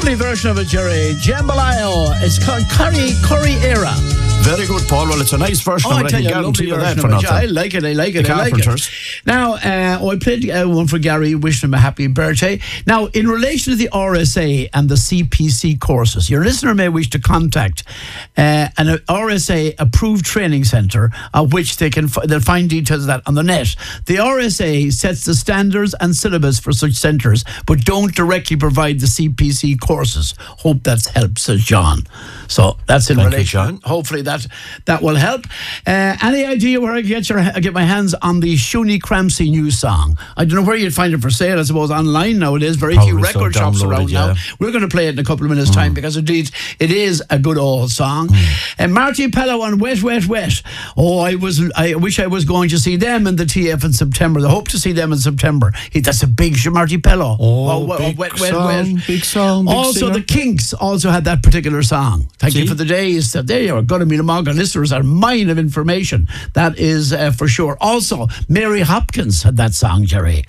Lovely version of it, Jerry. Jambalaya. It's called Curry Era. Very good, Paul. Well, it's a nice version of it. I can guarantee you that for nothing. I like it. The Carpenters. Now, I played one for Gary, wishing him a happy birthday. Now, in relation to the RSA and the CPC courses, your listener may wish to contact an RSA approved training centre, of which they'll find details of that on the net. The RSA sets the standards and syllabus for such centres, but don't directly provide the CPC courses. Hope that helps, says John. So that's in Thank relation. you, John. Hopefully that will help. Any idea where I get my hands on the Shuni Cramsey new song? I don't know where you'd find it for sale. I suppose online nowadays. Very few record shops around now. We're going to play it in a couple of minutes' time because indeed it is a good old song. And Marty Pellow on Wet, Wet, Wet. Oh, I wish I was going to see them in the TF in September. I hope to see them in September. That's a big Marty Pellow. Wet, Wet, Wet. Big song. Also, the Kinks also had that particular song. Thank you for the days. There you are. Going to meet Morgan listeners are a mine of information. That is for sure. Also, Mary Hopkins had that song, Jerry.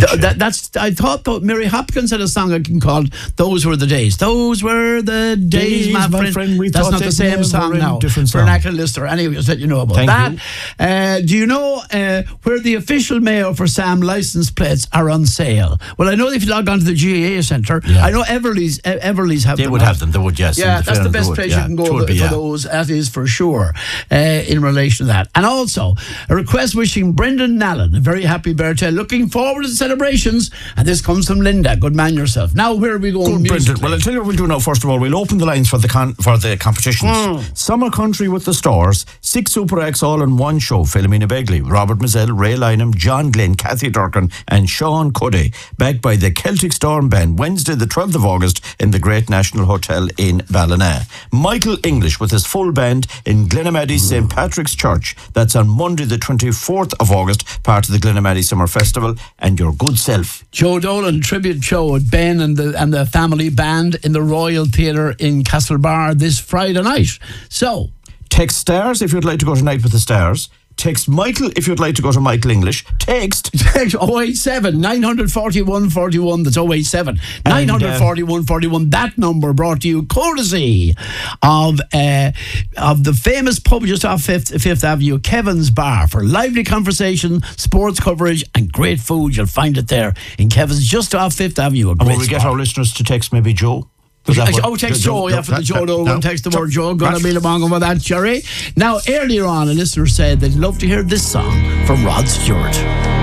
I thought Mary Hopkins had a song called "Those Were the Days." Those were the days, my friend. That's not the same song now. Different song. Vernacular listener. Anyway, just let you know about that. Do you know where the official Mayo for Sam license plates are on sale? Well, I know if you log on to the GAA Centre, I know Everly's have them. They would have them. They would, yes. Yeah, that's the best place you can go for those. That is for sure. In relation to that, and also a request wishing Brendan Nallen a very happy birthday. Looking forward to the celebrations. And this comes from Linda. Good man yourself. Now, where are we going? Good, Brendan. Well, I'll tell you what we'll do now. First of all, we'll open the lines for the competitions. Summer Country with the Stars, 6 Super Acts all in one show. Philomena Begley, Robert Mazzell, Ray Lynham, John Glenn, Kathy Durkin and Sean Cuddy, backed by the Celtic Storm Band, Wednesday the 12th of August in the Great National Hotel in Ballina. Michael English with his full band in Glenamaddy St. Patrick's Church. That's on Monday the 24th of August, part of the Glenamaddy Summer Festival. And your good self, Joe Dolan tribute show at Ben and the family band in the Royal Theatre in Castlebar this Friday night. So text Stars if you'd like to go tonight with the Stars. Text Michael if you'd like to go to Michael English. Text 087 941 41. That's 087 941 41. That number brought to you courtesy of the famous pub just off Fifth Avenue, Kevin's Bar, for lively conversation, sports coverage and great food. You'll find it there in Kevin's just off Fifth Avenue. And will we get our listeners to text maybe Joe? Text Joe, for the Joe Dolan. Text the word Joe. Gonna be along with that, Jerry. Now, earlier on, a listener said they'd love to hear this song from Rod Stewart.